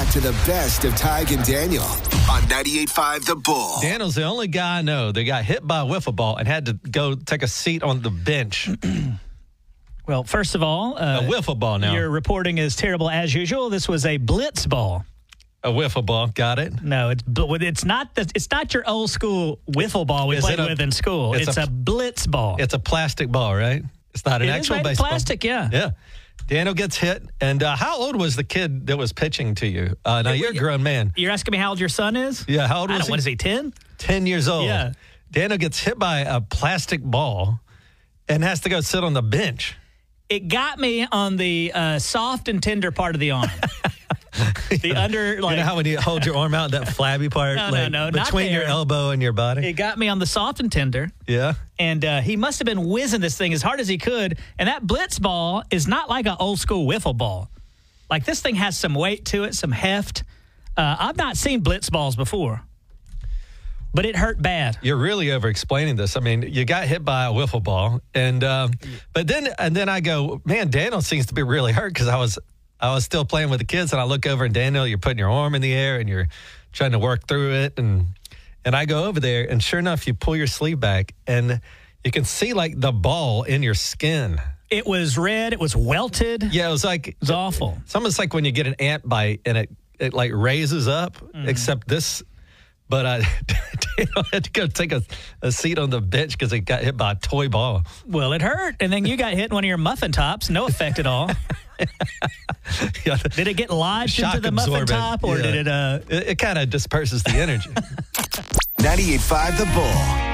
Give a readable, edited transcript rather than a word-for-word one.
to the best of Tig and Daniel on 98.5 The Bull. Daniel's the only guy I know that got hit by a wiffle ball and had to go take a seat on the bench. Well, first of all, a wiffle ball now. Your reporting is terrible as usual. This was a blitz ball. A wiffle ball, got it? No, it's not your old school wiffle ball we played with in school. It's a blitz ball. It's a plastic ball, right? It's not an actual baseball. Plastic, yeah. Yeah. Daniel gets hit. And how old was the kid that was pitching to you? Now, you're a grown man. You're asking me how old your son is? Yeah, how old was he? What is he, 10? 10 years old. Yeah. Daniel gets hit by a plastic ball and has to go sit on the bench. It got me on the soft and tender part of the arm. The under, like, you know how when you hold your arm out, that flabby part, no, between your elbow and your body? It got me on the soft and tender. Yeah. And he must have been whizzing this thing as hard as he could. And that blitz ball is not like an old school wiffle ball. Like, this thing has some weight to it, some heft. I've not seen blitz balls before, but it hurt bad. You're really over-explaining this. I mean, you got hit by a wiffle ball, and then I go, man, Daniel seems to be really hurt because I was still playing with the kids, and I look over, and Daniel, you're putting your arm in the air, and you're trying to work through it, and I go over there, and sure enough, you pull your sleeve back, and you can see, like, the ball in your skin. It was red. It was welted. Yeah, it was like... It was awful. It's almost like when you get an ant bite, and it like, raises up, except this... But Daniel had to go take a seat on the bench because he got hit by a toy ball. Well, it hurt. And then you got hit in one of your muffin tops. No effect at all. Yeah, did it get lodged into the muffin top, or did it... It kind of disperses the energy. 98.5 The Bull.